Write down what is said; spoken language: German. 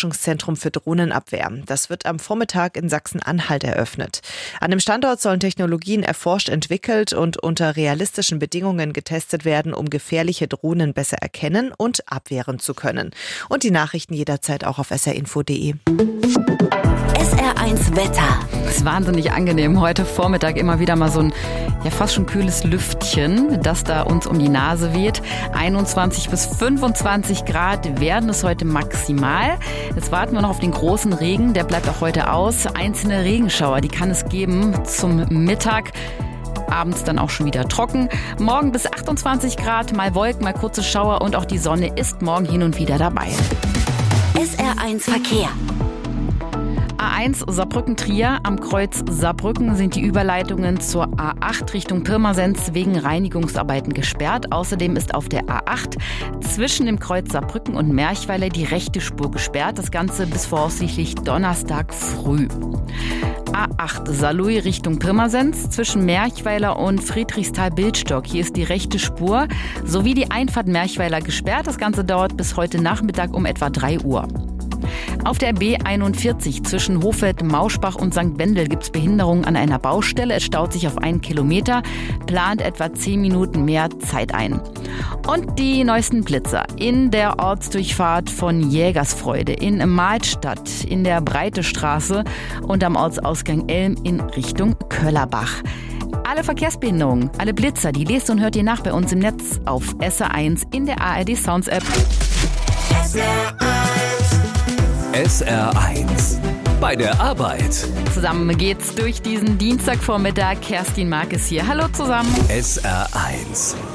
Forschungszentrum für Drohnenabwehr. Das wird am Vormittag in Sachsen-Anhalt eröffnet. An dem Standort sollen Technologien erforscht, entwickelt und unter realistischen Bedingungen getestet werden, um gefährliche Drohnen besser erkennen und abwehren zu können. Und die Nachrichten jederzeit auch auf srinfo.de. SR1 Wetter. Es ist wahnsinnig angenehm. Heute Vormittag immer wieder mal so ein fast schon kühles Lüftchen, das da uns um die Nase weht. 21 bis 25 Grad werden es heute maximal. Jetzt warten wir noch auf den großen Regen. Der bleibt auch heute aus. Einzelne Regenschauer, die kann es geben zum Mittag. Abends dann auch schon wieder trocken. Morgen bis 28 Grad, mal Wolken, mal kurze Schauer und auch die Sonne ist morgen hin und wieder dabei. SR1 Verkehr. A1 Saarbrücken-Trier. Am Kreuz Saarbrücken sind die Überleitungen zur A8 Richtung Pirmasens wegen Reinigungsarbeiten gesperrt. Außerdem ist auf der A8 zwischen dem Kreuz Saarbrücken und Merchweiler die rechte Spur gesperrt. Das Ganze bis voraussichtlich Donnerstag früh. A8 Saarlouis Richtung Pirmasens zwischen Merchweiler und Friedrichsthal-Bildstock. Hier ist die rechte Spur sowie die Einfahrt Merchweiler gesperrt. Das Ganze dauert bis heute Nachmittag um etwa 3 Uhr. Auf der B41 zwischen Hofeld, Mauschbach und St. Wendel gibt es Behinderungen an einer Baustelle. Es staut sich auf 1 Kilometer, plant etwa 10 Minuten mehr Zeit ein. Und die neuesten Blitzer in der Ortsdurchfahrt von Jägersfreude, in Mahlstadt, in der Breitestraße und am Ortsausgang Elm in Richtung Köllerbach. Alle Verkehrsbehinderungen, alle Blitzer, die lest und hört ihr nach bei uns im Netz auf SR1 in der ARD Sounds App. SR1 bei der Arbeit. Zusammen geht's durch diesen Dienstagvormittag. Kerstin Mark ist hier. Hallo zusammen. SR1